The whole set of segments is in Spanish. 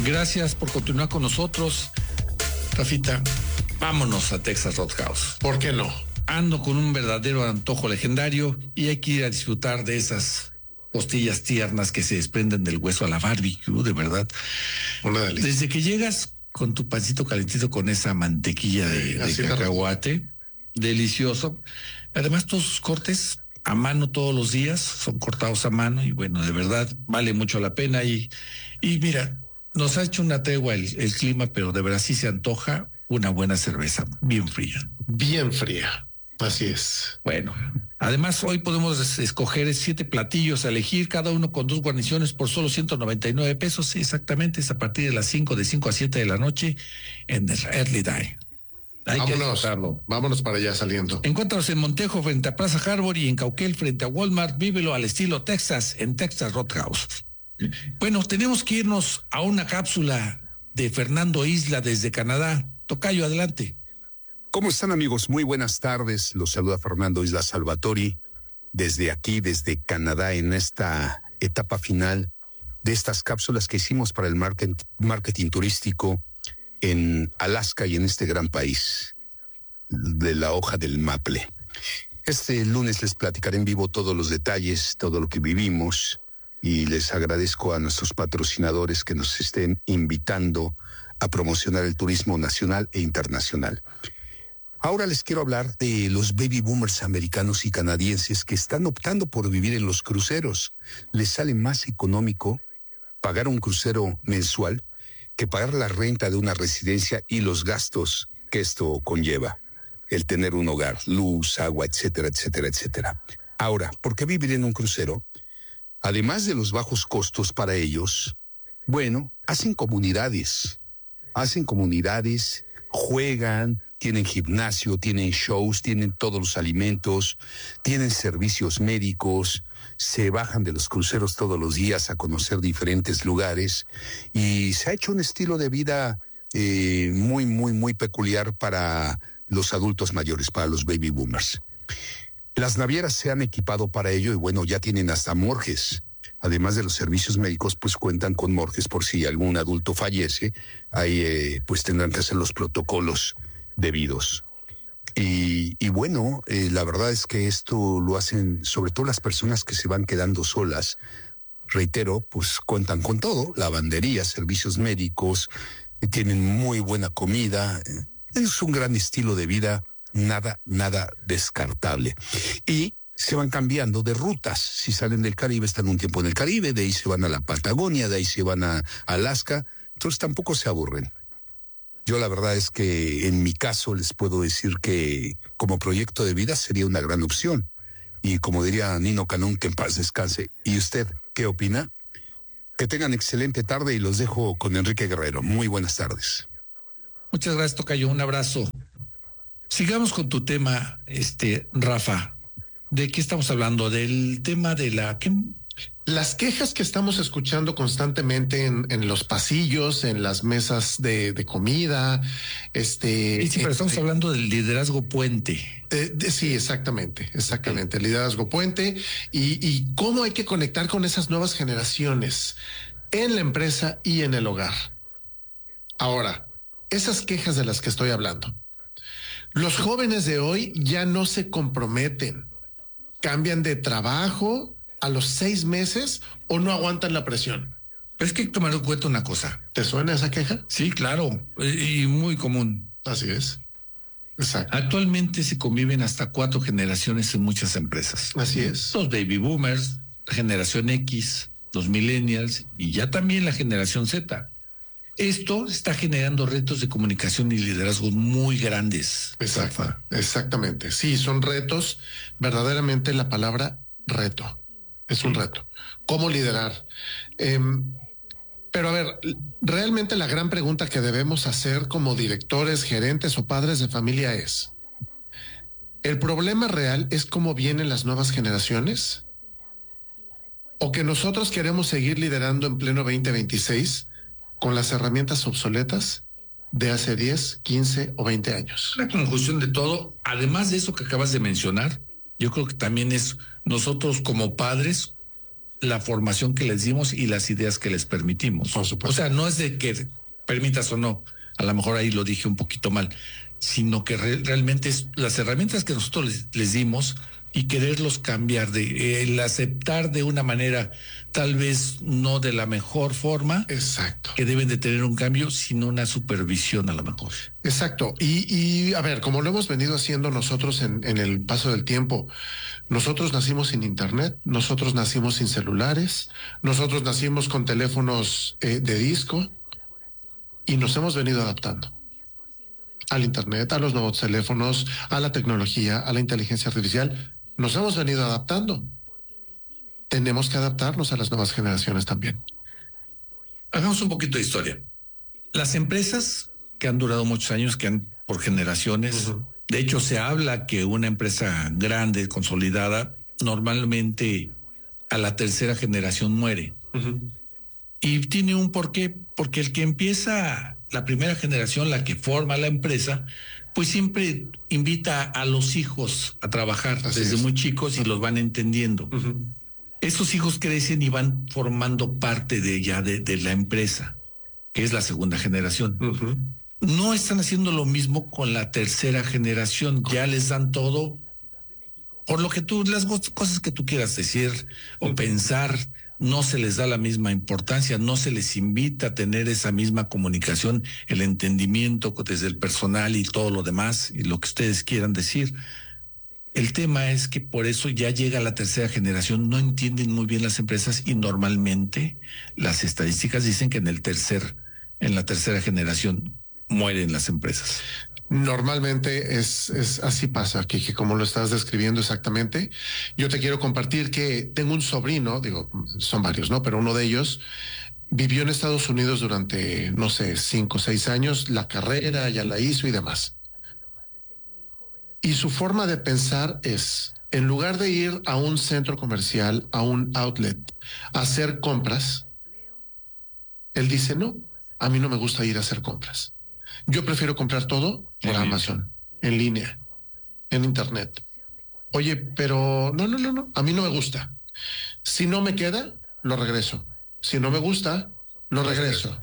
Gracias por continuar con nosotros. Rafita, vámonos a Texas Roadhouse. ¿Por qué no? Ando con un verdadero antojo legendario y hay que ir a disfrutar de esas costillas tiernas que se desprenden del hueso a la barbecue, de verdad. Una delicia. Desde que llegas con tu pancito calentito con esa mantequilla de cacahuate, delicioso. Además, todos sus cortes a mano todos los días, son cortados a mano y bueno, de verdad vale mucho la pena. Y mira, nos ha hecho una tregua el clima, pero de verdad sí se antoja una buena cerveza, bien fría. Bien fría, así es. Bueno, además hoy podemos escoger 7 platillos a elegir, cada uno con 2 guarniciones por solo 199 pesos. Sí, exactamente, es a partir de las 5 a 7 de la noche en el Early Day. Vámonos para allá saliendo. Encuéntranos en Montejo frente a Plaza Harbor y en Cauquel frente a Walmart. Vívelo al estilo Texas en Texas Roadhouse. Bueno, tenemos que irnos a una cápsula de Fernando Isla desde Canadá. Tocayo, adelante. ¿Cómo están, amigos? Muy buenas tardes. Los saluda Fernando Isla Salvatori desde aquí, desde Canadá, en esta etapa final de estas cápsulas que hicimos para el marketing turístico en Alaska y en este gran país de la hoja del maple. Este lunes les platicaré en vivo todos los detalles, todo lo que vivimos, y les agradezco a nuestros patrocinadores que nos estén invitando a promocionar el turismo nacional e internacional. Ahora les quiero hablar de los baby boomers americanos y canadienses que están optando por vivir en los cruceros. Les sale más económico pagar un crucero mensual que pagar la renta de una residencia y los gastos que esto conlleva. El tener un hogar, luz, agua, etcétera, etcétera, etcétera. Ahora, ¿por qué vivir en un crucero? Además de los bajos costos para ellos, bueno, hacen comunidades, juegan, tienen gimnasio, tienen shows, tienen todos los alimentos, tienen servicios médicos, se bajan de los cruceros todos los días a conocer diferentes lugares y se ha hecho un estilo de vida muy, muy, muy peculiar para los adultos mayores, para los baby boomers. Las navieras se han equipado para ello y bueno, ya tienen hasta morgues. Además de los servicios médicos, pues cuentan con morgues por si algún adulto fallece. Ahí pues tendrán que hacer los protocolos debidos. Y bueno, la verdad es que esto lo hacen sobre todo las personas que se van quedando solas. Reitero, pues cuentan con todo, lavandería, servicios médicos, tienen muy buena comida. Es un gran estilo de vida, nada descartable. Y se van cambiando de rutas. Si salen del Caribe, están un tiempo en el Caribe, de ahí se van a la Patagonia, de ahí se van a Alaska, entonces tampoco se aburren. Yo la verdad es que en mi caso les puedo decir que como proyecto de vida sería una gran opción. Y como diría Nino Canún, que en paz descanse. ¿Y usted qué opina? Que tengan excelente tarde y los dejo con Enrique Guerrero. Muy buenas tardes. Muchas gracias, Tocayo. Un abrazo. Sigamos con tu tema, Rafa. ¿De qué estamos hablando? Del tema de las quejas que estamos escuchando constantemente en los pasillos, en las mesas de comida, Sí, pero estamos hablando del liderazgo puente. Sí, exactamente, el liderazgo puente y cómo hay que conectar con esas nuevas generaciones en la empresa y en el hogar. Ahora, esas quejas de las que estoy hablando, los jóvenes de hoy ya no se comprometen, cambian de trabajo a los 6 meses o no aguantan la presión. Pero es que hay que tomar en cuenta una cosa. ¿Te suena esa queja? Sí, claro, y muy común. Así es. Exacto. Actualmente se conviven hasta 4 generaciones en muchas empresas. Así es. Los baby boomers, la generación X, los millennials y ya también la generación Z. Esto está generando retos de comunicación y liderazgo muy grandes. Exacto, exactamente. Sí, son retos. Verdaderamente la palabra reto. Es un reto. ¿Cómo liderar? Pero a ver, realmente la gran pregunta que debemos hacer como directores, gerentes o padres de familia es, ¿el problema real es cómo vienen las nuevas generaciones? ¿O que nosotros queremos seguir liderando en pleno 2026 con las herramientas obsoletas de hace 10, 15 o 20 años? La conjunción de todo, además de eso que acabas de mencionar, yo creo que también es nosotros como padres la formación que les dimos y las ideas que les permitimos. Por supuesto. O sea, no es de que permitas o no, a lo mejor ahí lo dije un poquito mal, sino que realmente es las herramientas que nosotros les dimos y quererlos cambiar, el aceptar de una manera tal vez no de la mejor forma. Exacto. Que deben de tener un cambio, sino una supervisión a lo mejor. Exacto. Y a ver, como lo hemos venido haciendo nosotros en el paso del tiempo, nosotros nacimos sin internet, nosotros nacimos sin celulares, nosotros nacimos con teléfonos de disco y nos hemos venido adaptando al internet, a los nuevos teléfonos, a la tecnología, a la inteligencia artificial. Nos hemos venido adaptando. Tenemos que adaptarnos a las nuevas generaciones también. Hagamos un poquito de historia. Las empresas que han durado muchos años, que han por generaciones, de hecho se habla que una empresa grande, consolidada, normalmente a la tercera generación muere. Y tiene un porqué, porque el que empieza la primera generación, la que forma la empresa, pues siempre invita a los hijos a trabajar desde muy chicos y los van entendiendo. Esos hijos crecen y van formando parte de la empresa, que es la segunda generación. No están haciendo lo mismo con la tercera generación. Ya les dan todo por lo que las cosas que tú quieras decir o pensar. No se les da la misma importancia, no se les invita a tener esa misma comunicación, el entendimiento desde el personal y todo lo demás y lo que ustedes quieran decir. El tema es que por eso ya llega la tercera generación, no entienden muy bien las empresas y normalmente las estadísticas dicen que en la tercera generación mueren las empresas. Normalmente es así pasa, que como lo estás describiendo exactamente. Yo te quiero compartir que tengo un sobrino, digo, son varios, ¿no? Pero uno de ellos vivió en Estados Unidos durante, no sé, 5 o 6 años, la carrera ya la hizo y demás. Y su forma de pensar es, en lugar de ir a un centro comercial, a un outlet, a hacer compras, él dice, no, a mí no me gusta ir a hacer compras. Yo prefiero comprar todo por Amazon, en línea, en internet. Oye, pero no, a mí no me gusta. Si no me queda, lo regreso. Si no me gusta, lo regreso.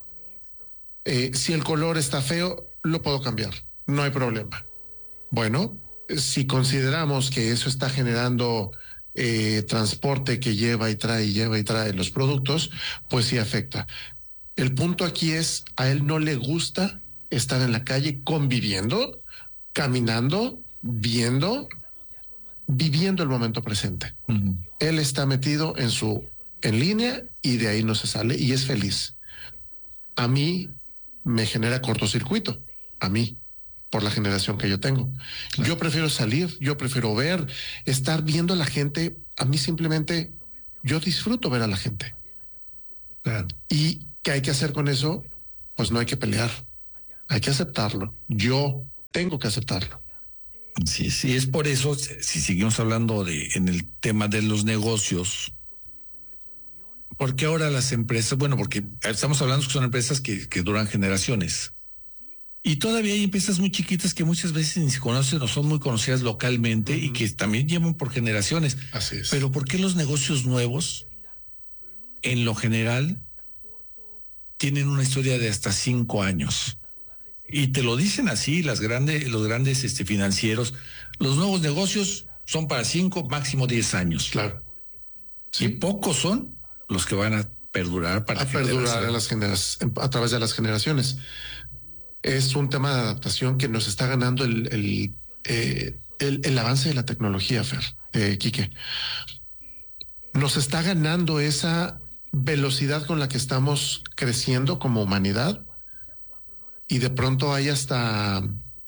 Si el color está feo, lo puedo cambiar. No hay problema. Bueno, si consideramos que eso está generando transporte que lleva y trae los productos, pues sí afecta. El punto aquí es, a él no le gusta estar en la calle conviviendo, caminando, viviendo el momento presente. Él está metido en línea y de ahí no se sale y es feliz. A mí me genera cortocircuito, por la generación que yo tengo. Claro. Yo prefiero salir, yo prefiero ver, estar viendo a la gente. A mí simplemente, yo disfruto ver a la gente. Claro. ¿Y qué hay que hacer con eso? Pues no hay que pelear, hay que aceptarlo. Yo tengo que aceptarlo. Sí, es por eso, si seguimos hablando en el tema de los negocios, porque ahora las empresas, porque estamos hablando que son empresas que duran generaciones. Y todavía hay empresas muy chiquitas que muchas veces ni se conocen o son muy conocidas localmente y que también llevan por generaciones. Así es. Pero ¿por qué los negocios nuevos, en lo general, tienen una historia de hasta 5 años? Y te lo dicen así los grandes financieros. Los nuevos negocios son para 5, máximo 10 años. Claro. Sí. Y pocos son los que van a perdurar para perdurar a través de las generaciones. Es un tema de adaptación que nos está ganando el avance de la tecnología, Quique. Nos está ganando esa velocidad con la que estamos creciendo como humanidad y de pronto hay hasta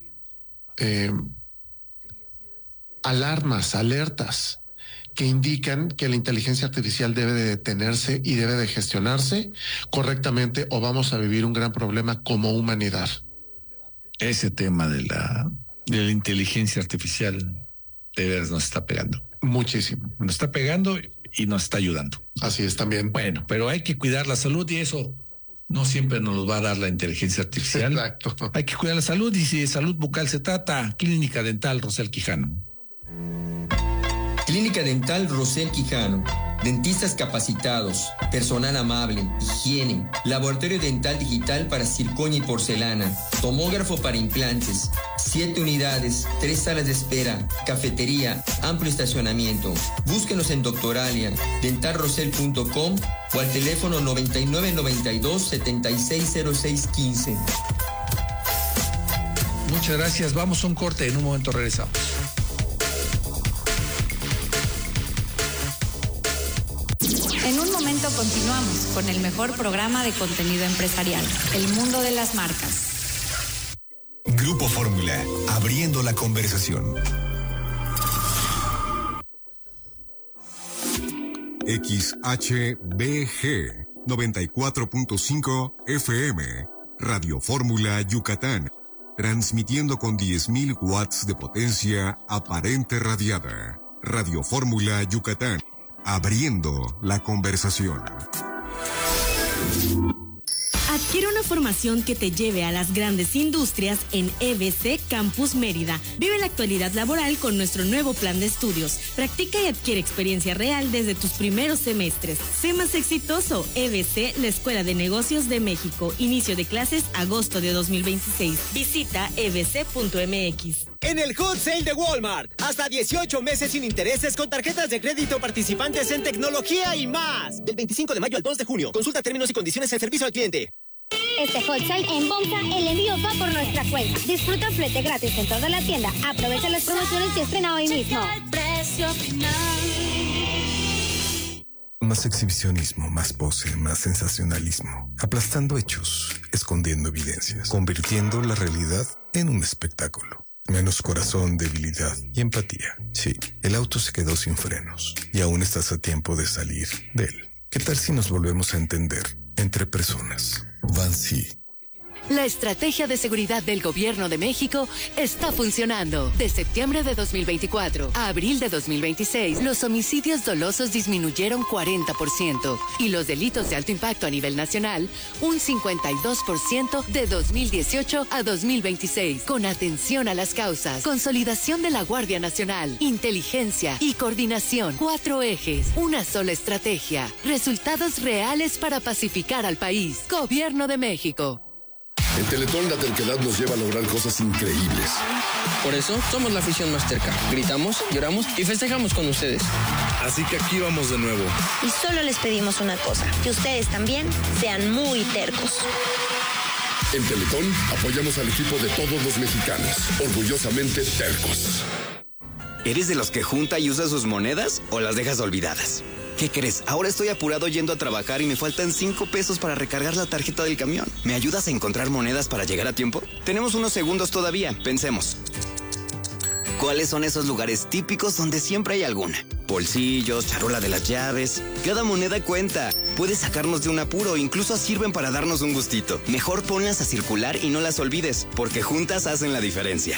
alertas que indican que la inteligencia artificial debe de detenerse y debe de gestionarse correctamente o vamos a vivir un gran problema como humanidad. Ese tema de la inteligencia artificial de veras nos está pegando. Muchísimo. Nos está pegando y nos está ayudando. Así es también. Bueno, pero hay que cuidar la salud y eso no siempre nos lo va a dar la inteligencia artificial. Exacto. Hay que cuidar la salud y si de salud bucal se trata, Clínica Dental Rosel Quijano. Clínica Dental Rosel Quijano. dentistas capacitados, personal amable, higiene, laboratorio dental digital para circonia y porcelana, tomógrafo para implantes, 7 unidades, 3 salas de espera, cafetería, amplio estacionamiento. Búsquenos en Doctoralia, dentalrosel.com o al teléfono 9992-760615. Muchas gracias. Vamos a un corte. En un momento regresamos. En un momento continuamos con el mejor programa de contenido empresarial, El Mundo de las Marcas. Grupo Fórmula, abriendo la conversación. XHBG 94.5 FM, Radio Fórmula Yucatán, transmitiendo con 10.000 watts de potencia aparente radiada. Radio Fórmula Yucatán, abriendo la conversación. Adquiere una formación que te lleve a las grandes industrias en EBC Campus Mérida. Vive la actualidad laboral con nuestro nuevo plan de estudios. Practica y adquiere experiencia real desde tus primeros semestres. Sé más exitoso. EBC, la Escuela de Negocios de México. Inicio de clases agosto de 2026. Visita ebc.mx. En el Hot Sale de Walmart, hasta 18 meses sin intereses con tarjetas de crédito participantes en tecnología y más. Del 25 de mayo al 2 de junio. Consulta términos y condiciones en servicio al cliente. Este Hot Sale en Bomsa, el envío va por nuestra cuenta. Disfruta flete gratis en toda la tienda. Aprovecha las promociones y estrena hoy mismo. Más exhibicionismo, más pose, más sensacionalismo. Aplastando hechos, escondiendo evidencias. Convirtiendo la realidad en un espectáculo. Menos corazón, debilidad y empatía. Sí, el auto se quedó sin frenos y aún estás a tiempo de salir de él. ¿Qué tal si nos volvemos a entender entre personas? Vansi. La estrategia de seguridad del Gobierno de México está funcionando. De septiembre de 2024 a abril de 2026, los homicidios dolosos disminuyeron 40% y los delitos de alto impacto a nivel nacional un 52% de 2018 a 2026. Con atención a las causas, consolidación de la Guardia Nacional, inteligencia y coordinación. 4 ejes, una sola estrategia. Resultados reales para pacificar al país. Gobierno de México. En Teletón la terquedad nos lleva a lograr cosas increíbles. Por eso somos la afición más terca. Gritamos, lloramos y festejamos con ustedes. Así que aquí vamos de nuevo. Y solo les pedimos una cosa, que ustedes también sean muy tercos. En Teletón apoyamos al equipo de todos los mexicanos, orgullosamente tercos. ¿Eres de los que junta y usa sus monedas o las dejas olvidadas? ¿Qué crees? Ahora estoy apurado yendo a trabajar y me faltan 5 pesos para recargar la tarjeta del camión. ¿Me ayudas a encontrar monedas para llegar a tiempo? Tenemos unos segundos todavía. Pensemos. ¿Cuáles son esos lugares típicos donde siempre hay alguna? Bolsillos, charola de las llaves. Cada moneda cuenta. Puede sacarnos de un apuro, incluso sirven para darnos un gustito. Mejor ponlas a circular y no las olvides, porque juntas hacen la diferencia.